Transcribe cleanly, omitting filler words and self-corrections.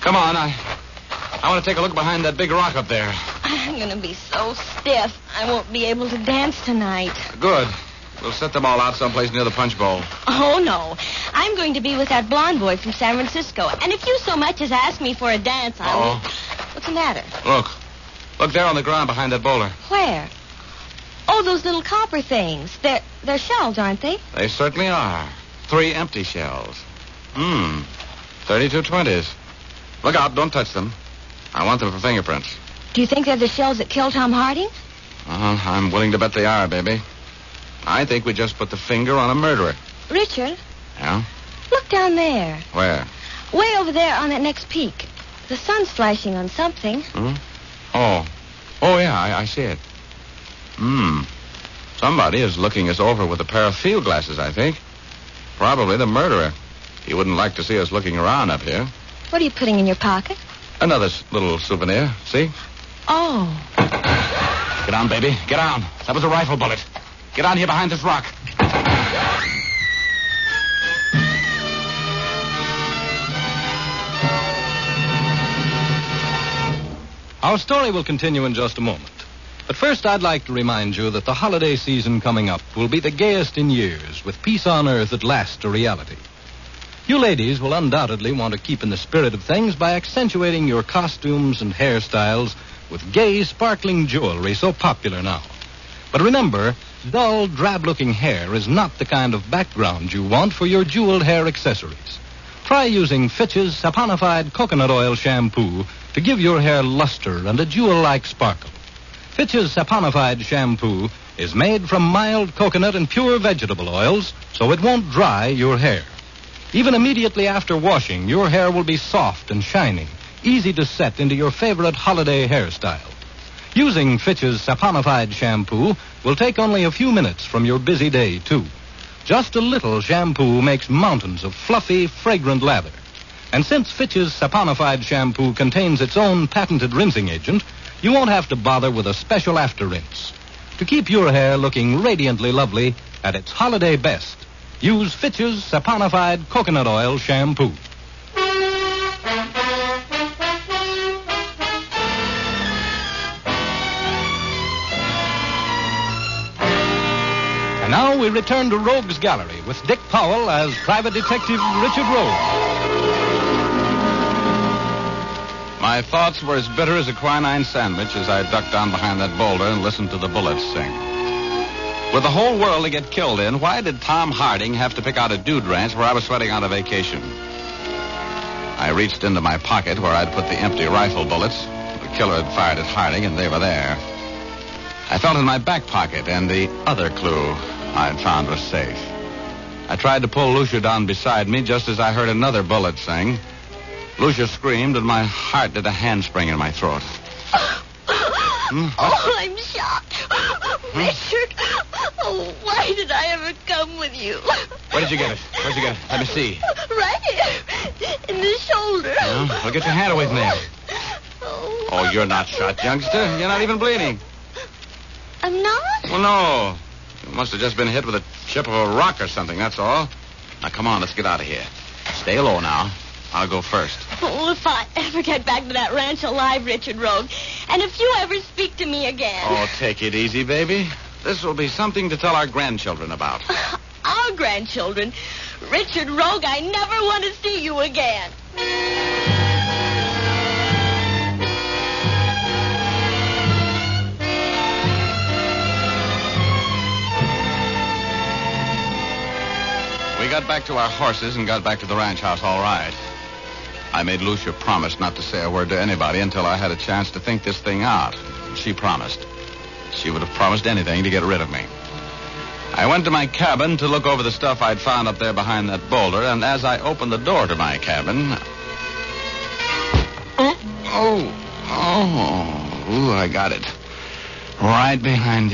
Come on, I want to take a look behind that big rock up there. I'm going to be so stiff, I won't be able to dance tonight. Good. We'll set them all out someplace near the punch bowl. Oh, no. I'm going to be with that blonde boy from San Francisco. And if you so much as ask me for a dance, I will... What's the matter? Look. Look there on the ground behind that boulder. Where? Oh, those little copper things. They're shells, aren't they? They certainly are. 3 empty shells. 32 20s. Look out, don't touch them. I want them for fingerprints. Do you think they're the shells that killed Tom Harding? I'm willing to bet they are, baby. I think we just put the finger on a murderer. Richard? Yeah? Look down there. Where? Way over there on that next peak. The sun's flashing on something. Oh, yeah, I see it. Somebody is looking us over with a pair of field glasses, I think. Probably the murderer. He wouldn't like to see us looking around up here. What are you putting in your pocket? Another little souvenir, see? Oh. Get on, baby. Get on. That was a rifle bullet. Get on here behind this rock. Our story will continue in just a moment. But first, I'd like to remind you that the holiday season coming up will be the gayest in years, with peace on earth at last a reality. You ladies will undoubtedly want to keep in the spirit of things by accentuating your costumes and hairstyles with gay, sparkling jewelry so popular now. But remember, dull, drab-looking hair is not the kind of background you want for your jeweled hair accessories. Try using Fitch's saponified coconut oil shampoo to give your hair luster and a jewel-like sparkle. Fitch's saponified shampoo is made from mild coconut and pure vegetable oils, so it won't dry your hair. Even immediately after washing, your hair will be soft and shining, easy to set into your favorite holiday hairstyle. Using Fitch's saponified shampoo will take only a few minutes from your busy day, too. Just a little shampoo makes mountains of fluffy, fragrant lather. And since Fitch's saponified shampoo contains its own patented rinsing agent, you won't have to bother with a special after rinse. To keep your hair looking radiantly lovely at its holiday best, use Fitch's saponified coconut oil shampoo. And now we return to Rogue's Gallery with Dick Powell as Private Detective Richard Rogue. My thoughts were as bitter as a quinine sandwich as I ducked down behind that boulder and listened to the bullets sing. With the whole world to get killed in, why did Tom Harding have to pick out a dude ranch where I was sweating out a vacation? I reached into my pocket where I'd put the empty rifle bullets. The killer had fired at Harding, and they were there. I felt in my back pocket, and the other clue I'd found was safe. I tried to pull Lucia down beside me just as I heard another bullet sing. Lucia screamed, and my heart did a handspring in my throat. Oh, I'm shot. Richard, oh, why did I ever come with you? Where did you get it? Where'd you get it? Let me see. Right here, in the shoulder. Well, get your hand away from there. Oh, you're not shot, youngster. You're not even bleeding. I'm not? Well, no. You must have just been hit with a chip of a rock or something, that's all. Now, come on, let's get out of here. Stay low now. I'll go first. Oh, if I ever get back to that ranch alive, Richard Rogue, and if you ever speak to me again... Oh, take it easy, baby. This will be something to tell our grandchildren about. Our grandchildren? Richard Rogue, I never want to see you again. We got back to our horses and got back to the ranch house all right. I made Lucia promise not to say a word to anybody until I had a chance to think this thing out. She promised. She would have promised anything to get rid of me. I went to my cabin to look over the stuff I'd found up there behind that boulder, and as I opened the door to my cabin... I got it. Right behind